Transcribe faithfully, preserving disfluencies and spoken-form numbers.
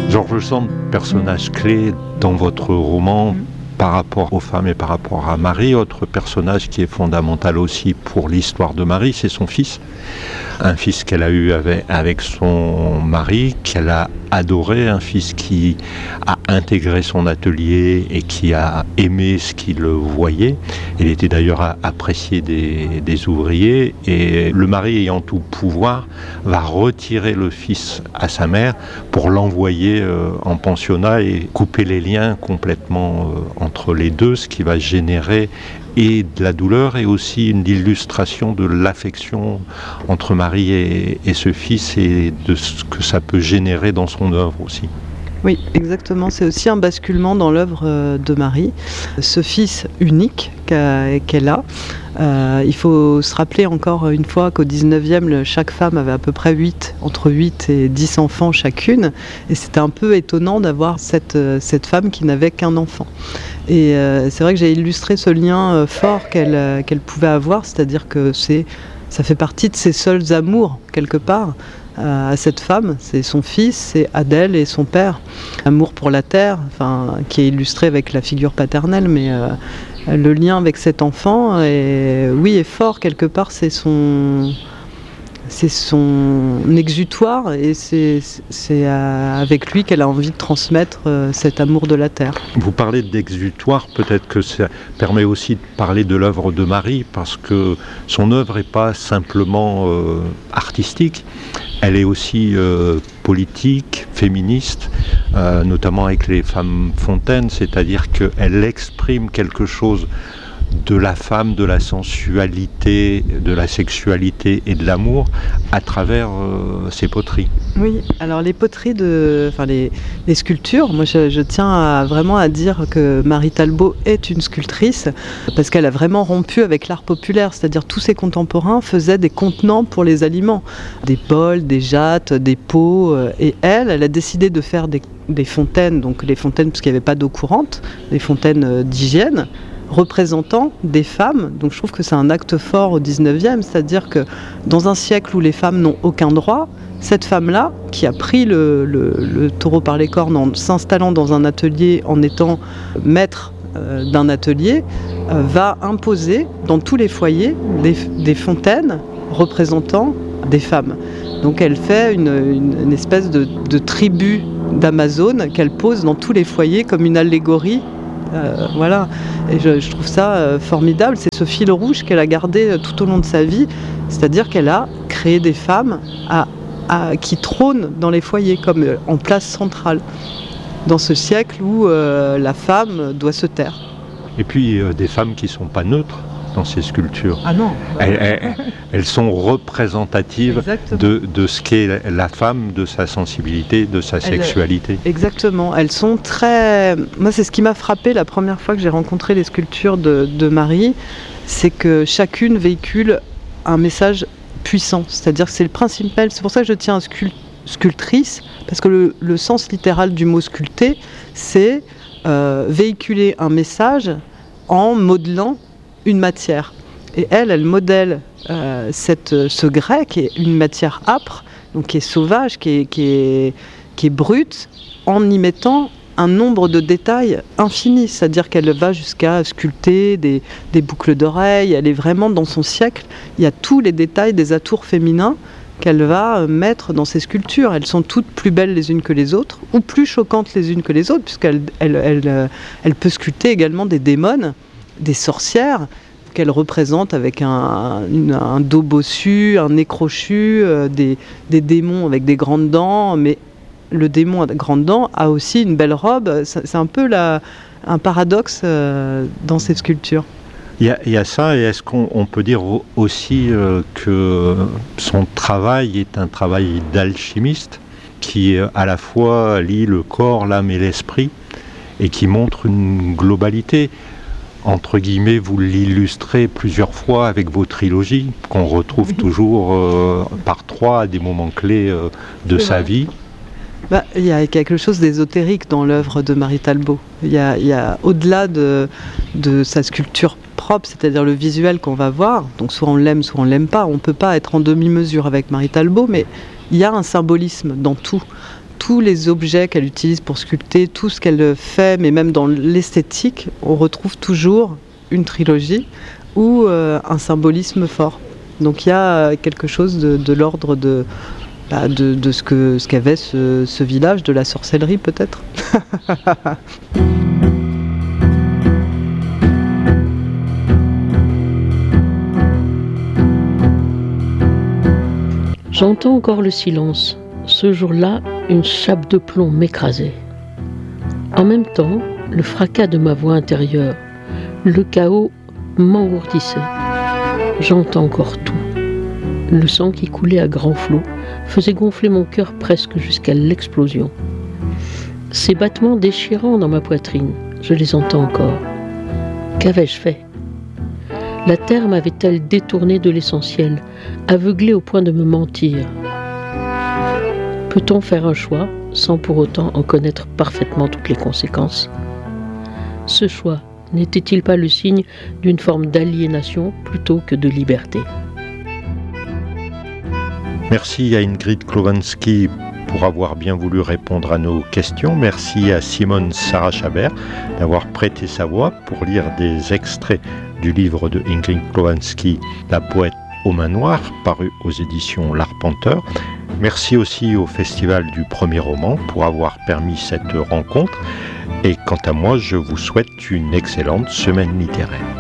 Georges Sand, personnage clé dans votre roman par rapport aux femmes et par rapport à Marie. Autre personnage qui est fondamental aussi pour l'histoire de Marie, c'est son fils. Un fils qu'elle a eu avec, avec son mari, qu'elle a adoré, un fils qui a intégré son atelier et qui a aimé ce qu'il voyait. Il était d'ailleurs apprécié des, des ouvriers, et le mari ayant tout pouvoir va retirer le fils à sa mère pour l'envoyer euh, en pensionnat et couper les liens complètement euh, entre les deux, ce qui va générer et de la douleur et aussi une illustration de l'affection entre Marie et, et ce fils et de ce que ça peut générer dans son œuvre aussi. Oui, exactement. C'est aussi un basculement dans l'œuvre de Marie. Ce fils unique qu'a, qu'elle a, euh, il faut se rappeler encore une fois qu'au dix-neuvième, chaque femme avait à peu près huit, entre huit et dix enfants chacune. Et c'était un peu étonnant d'avoir cette, cette femme qui n'avait qu'un enfant. Et euh, c'est vrai que j'ai illustré ce lien fort qu'elle, euh, qu'elle pouvait avoir, c'est-à-dire que c'est, ça fait partie de ses seuls amours, quelque part, à cette femme, c'est son fils, c'est Adèle et son père. Amour pour la terre, enfin, qui est illustré avec la figure paternelle, mais euh, le lien avec cet enfant, est, oui, est fort quelque part. C'est son, c'est son exutoire et c'est, c'est avec lui qu'elle a envie de transmettre euh, cet amour de la terre. Vous parlez d'exutoire, peut-être que ça permet aussi de parler de l'œuvre de Marie, parce que son œuvre n'est pas simplement euh, artistique. Elle est aussi euh, politique, féministe, euh, notamment avec les femmes fontaines, c'est-à-dire qu'elle exprime quelque chose de la femme, de la sensualité, de la sexualité et de l'amour à travers euh, ses poteries. Oui, alors les poteries, de, enfin les, les sculptures, moi je, je tiens à, vraiment à dire que Marie Talbot est une sculptrice parce qu'elle a vraiment rompu avec l'art populaire, c'est-à-dire tous ses contemporains faisaient des contenants pour les aliments, des bols, des jattes, des pots, et elle, elle a décidé de faire des, des fontaines, donc les fontaines parce qu'il n'y avait pas d'eau courante, des fontaines d'hygiène, représentant des femmes. Donc je trouve que c'est un acte fort au dix-neuvième, c'est-à-dire que dans un siècle où les femmes n'ont aucun droit, cette femme-là, qui a pris le, le, le taureau par les cornes en s'installant dans un atelier, en étant maître euh, d'un atelier, euh, va imposer dans tous les foyers des, des fontaines représentant des femmes. Donc elle fait une, une, une espèce de, de tribu d'Amazone qu'elle pose dans tous les foyers comme une allégorie. Euh, voilà, et je, je trouve ça euh, formidable. C'est ce fil rouge qu'elle a gardé euh, tout au long de sa vie, c'est-à-dire qu'elle a créé des femmes à, à, qui trônent dans les foyers comme euh, en place centrale dans ce siècle où euh, la femme doit se taire. Et puis euh, des femmes qui ne sont pas neutres dans ces sculptures. Ah non. Elles, elles, elles sont représentatives de, de ce qu'est la femme, de sa sensibilité, de sa sexualité. Elles, exactement. Elles sont très... Moi, c'est ce qui m'a frappé la première fois que j'ai rencontré les sculptures de, de Marie, c'est que chacune véhicule un message puissant. C'est-à-dire que c'est le principal. C'est pour ça que je tiens à scul- sculptrice, parce que le, le sens littéral du mot sculpter, c'est euh, véhiculer un message en modelant une matière. Et elle, elle modèle euh, cette, ce grès qui est une matière âpre, donc qui est sauvage, qui est, qui est, qui est brute, en y mettant un nombre de détails infinis. C'est-à-dire qu'elle va jusqu'à sculpter des, des boucles d'oreilles. Elle est vraiment dans son siècle. Il y a tous les détails des atours féminins qu'elle va mettre dans ses sculptures. Elles sont toutes plus belles les unes que les autres, ou plus choquantes les unes que les autres, puisqu'elle elle, elle, elle peut sculpter également des démones, des sorcières qu'elle représente avec un, une, un dos bossu, un nez crochu, euh, des, des démons avec des grandes dents, mais le démon à grandes dents a aussi une belle robe. C'est, c'est un peu la, un paradoxe euh, dans cette sculpture. Il y a, il y a ça, et est-ce qu'on on peut dire aussi euh, que son travail est un travail d'alchimiste qui à la fois lie le corps, l'âme et l'esprit et qui montre une globalité? Entre guillemets, vous l'illustrez plusieurs fois avec vos trilogies, qu'on retrouve oui. toujours euh, par trois à des moments clés euh, de C'est sa vrai. vie. Bah, il y a quelque chose d'ésotérique dans l'œuvre de Marie Talbot. Il y a, il y a au-delà de, de sa sculpture propre, c'est-à-dire le visuel qu'on va voir, donc soit on l'aime, soit on l'aime pas. On ne peut pas être en demi-mesure avec Marie Talbot, mais il y a un symbolisme dans tout. tous les objets qu'elle utilise pour sculpter, tout ce qu'elle fait, mais même dans l'esthétique, on retrouve toujours une trilogie ou euh, un symbolisme fort. Donc il y a quelque chose de, de l'ordre de, bah, de, de ce, que, ce qu'avait ce, ce village, de la sorcellerie peut-être. J'entends encore le silence. Ce jour-là, une chape de plomb m'écrasait. En même temps, le fracas de ma voix intérieure, le chaos m'engourdissait. J'entends encore tout. Le sang qui coulait à grands flots faisait gonfler mon cœur presque jusqu'à l'explosion. Ces battements déchirants dans ma poitrine, je les entends encore. Qu'avais-je fait ? La terre m'avait-elle détourné de l'essentiel, aveuglé au point de me mentir ? Peut-on faire un choix sans pour autant en connaître parfaitement toutes les conséquences ? Ce choix n'était-il pas le signe d'une forme d'aliénation plutôt que de liberté ? Merci à Ingrid Klovansky pour avoir bien voulu répondre à nos questions. Merci à Simone Sarah-Chabert d'avoir prêté sa voix pour lire des extraits du livre de Ingrid Klovansky, La poète aux mains noires, paru aux éditions L'Arpenteur. Merci aussi au Festival du Premier Roman pour avoir permis cette rencontre. Et quant à moi, je vous souhaite une excellente semaine littéraire.